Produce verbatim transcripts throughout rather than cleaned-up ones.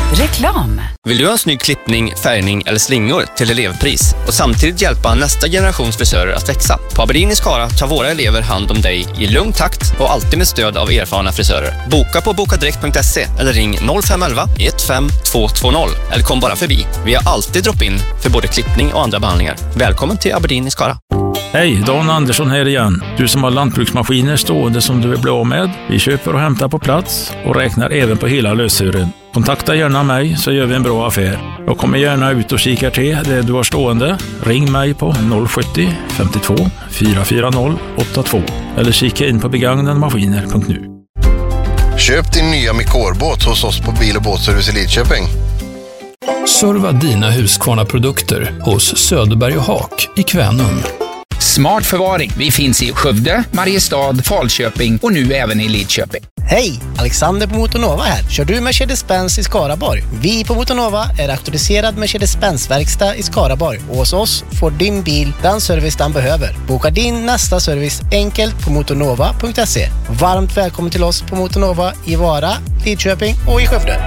Reklam. Vill du ha en snygg klippning, färgning eller slingor till elevpris och samtidigt hjälpa nästa generations frisörer att växa? På Aberdeen i Skara tar våra elever hand om dig i lugn takt och alltid med stöd av erfarna frisörer. Boka på bokadirekt punkt se eller ring noll fem ett ett ett fem två två noll eller kom bara förbi. Vi har alltid drop-in för både klippning och andra behandlingar. Välkommen till Aberdeen i Skara. Hej, Dan Andersson här igen. Du som har lantbruksmaskiner stående som du vill bli av med. Vi köper och hämtar på plats och räknar även på hela lösören. Kontakta gärna mig så gör vi en bra affär. Jag kommer gärna ut och kikar till det du har stående. Ring mig på noll sju noll femtiotvå fyra fyra noll åtta två eller kika in på begagnademaskiner punkt nu. Köp din nya Mikor-båt hos oss på Bil- och båtservice i Lidköping. Serva dina Husqvarna-produkter hos Söderberg och Haak i Kvänum. Smart förvaring. Vi finns i Skövde, Mariestad, Falköping och nu även i Lidköping. Hej, Alexander på Motornova här. Kör du Mercedes-Benz i Skaraborg? Vi på Motornova är auktoriserad Mercedes-Benz-verkstad i Skaraborg. Och hos oss får din bil den service den behöver. Boka din nästa service enkelt på motornova punkt se. Varmt välkommen till oss på Motornova i Vara, Lidköping och i Skövde.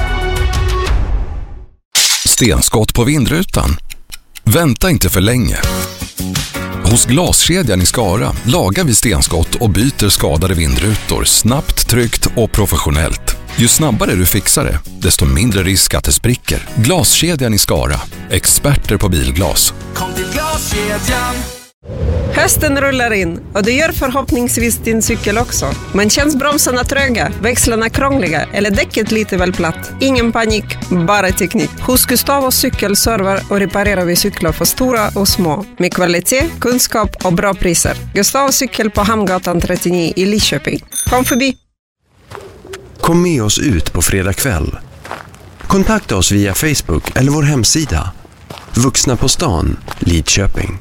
Stenskott på vindrutan. Vänta inte för länge. Hos Glaskedjan i Skara lagar vi stenskott och byter skadade vindrutor snabbt, tryggt och professionellt. Ju snabbare du fixar det, desto mindre risk att det spricker. Glaskedjan i Skara. Experter på bilglas. Kom till Glaskedjan. Hösten rullar in och det gör förhoppningsvis din cykel också. Men känns bromsarna tröga, växlarna krångliga eller däcket lite väl platt? Ingen panik, bara teknik. Hos Gustavos cykelserver och reparerar vi cyklar för stora och små. Med kvalitet, kunskap och bra priser. Gustavos cykel på Hamngatan trettionio i Lidköping. Kom förbi. Kom med oss ut på fredag kväll. Kontakta oss via Facebook eller vår hemsida. Vuxna på stan, Lidköping.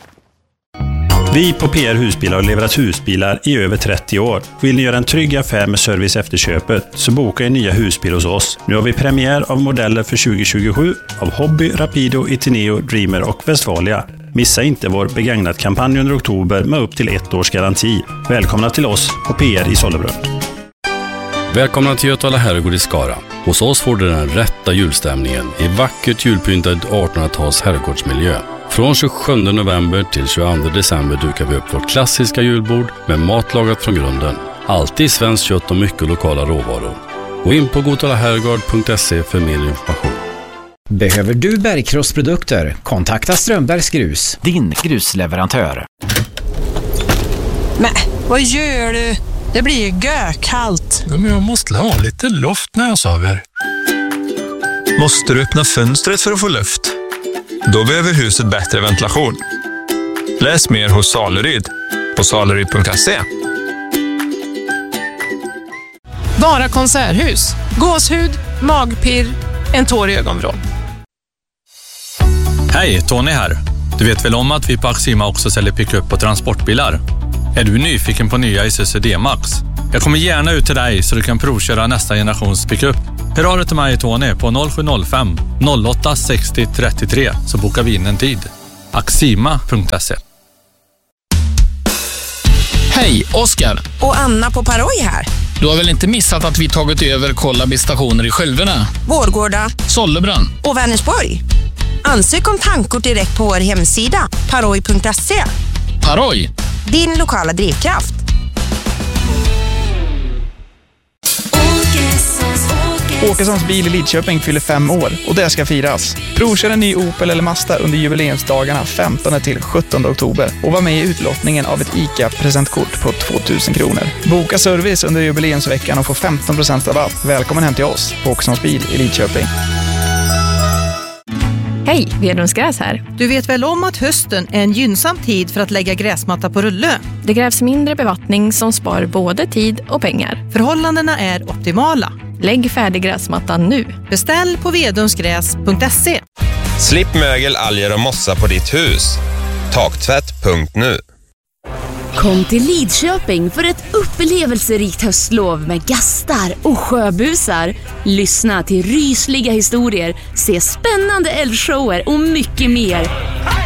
Vi på P R Husbilar har levererat husbilar i över trettio år. Vill ni göra en trygg affär med service efter köpet så boka en nya husbil hos oss. Nu har vi premiär av modeller för tjugo tjugosju av Hobby, Rapido, Itineo, Dreamer och Westfalia. Missa inte vår begagnat kampanj under oktober med upp till ett års garanti. Välkomna till oss på P R i Sollebrunn. Välkomna till Götala herrgård i Skara. Hos oss får du den rätta julstämningen i vackert julpyntad artonhundratals herrgårdsmiljö. Från tjugosjunde november till tjugoandra december dukar vi upp vårt klassiska julbord med mat lagat från grunden. Alltid svenskt kött och mycket lokala råvaror. Gå in på gotalaherrgård punkt se för mer information. Behöver du bergkrossprodukter? Kontakta Strömbergs Grus, din grusleverantör. Men, vad gör du? Det blir ju gökallt. Men jag måste ha lite luft när jag sover. Måste du öppna fönstret för att få luft? Då behöver huset bättre ventilation. Läs mer hos Saleryd på saleryd punkt se. Vara konserthus. Gåshud, magpirr, en tår i ögonvrån. Hej, Tony här. Du vet väl om att vi på Axima också säljer pick-up och transportbilar? Är du nyfiken på nya Isuzu D-Max? Jag kommer gärna ut till dig så du kan provköra nästa generations pick-up. Hör av dig till mig, Tony, på noll sju noll fem noll åtta sex noll tre tre så bokar vi in en tid. axima punkt se. Hej, Oskar. Och Anna på Paroj här. Du har väl inte missat att vi tagit över Kollaby-stationer i Skölderna, Vårgårda, Sollebrunn och Vänersborg? Ansök om tankort direkt på vår hemsida paroj punkt se. Paroj, din lokala drivkraft. Åkessons bil i Lidköping fyller fem år och det ska firas. Provkör en ny Opel eller Mazda under jubileumsdagarna femtonde till sjuttonde oktober och var med i utlottningen av ett ICA-presentkort på tvåtusen kronor. Boka service under jubileumsveckan och få femton procent rabatt. Välkommen hem till oss på Åkessons bil i Lidköping. Hej, Vedrums Gräs här. Du vet väl om att hösten är en gynnsam tid för att lägga gräsmatta på rulle? Det krävs mindre bevattning som spar både tid och pengar. Förhållandena är optimala. Lägg färdig gräsmattan nu. Beställ på vedumsgräs punkt se. Slipp mögel, alger och mossa på ditt hus. Taktvätt punkt nu. Kom till Lidköping för ett upplevelserikt höstlov med gastar och sjöbusar. Lyssna till rysliga historier, se spännande eldshower och mycket mer.